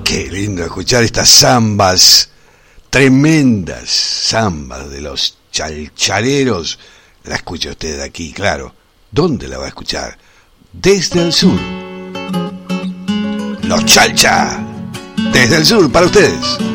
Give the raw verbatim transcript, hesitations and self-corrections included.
Qué lindo escuchar estas zambas, tremendas zambas de los chalchareros. La escucha usted aquí, claro. ¿Dónde la va a escuchar? Desde el sur. Los Chalcha, desde el sur para ustedes.